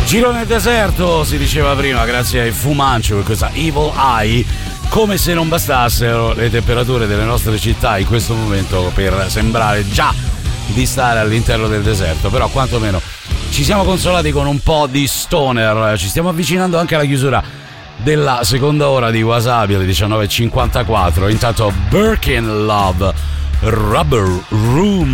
Giro nel deserto, si diceva prima, grazie ai Fumancio, per questa Evil Eye. Come se non bastassero le temperature delle nostre città in questo momento per sembrare già di stare all'interno del deserto, però quantomeno ci siamo consolati con un po' di stoner. Ci stiamo avvicinando anche alla chiusura della seconda ora di Wasabi alle 19.54. Intanto Birkin Love, Rubber Room.